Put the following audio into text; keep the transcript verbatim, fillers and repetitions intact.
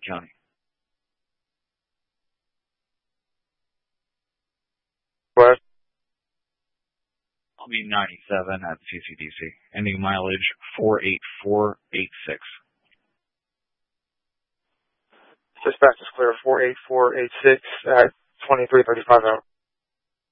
County. What? I'll be ninety-seven at C C D C. Ending mileage four eight four eight six. Dispatch is clear four eight four eight six at twenty-three thirty-five out.